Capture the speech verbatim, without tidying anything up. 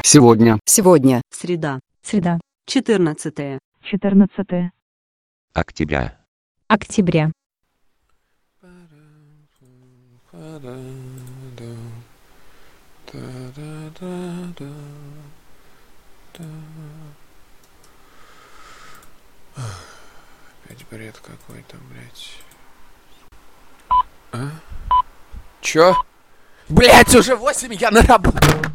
Сегодня. Сегодня. Среда. Среда. четырнадцатое. четырнадцатое октября, октября. Опять бред какой-то, блядь. А? Чё? Блядь, уже восемь, я на работу.